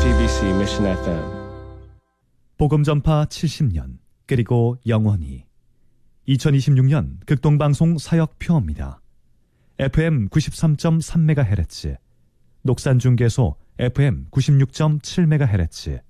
JOCBC Mission FM. 복음 전파 70년 그리고 영원히 2026년 극동방송 사역표입니다. FM 93.3MHz, 녹산중계소 FM 96.7MHz,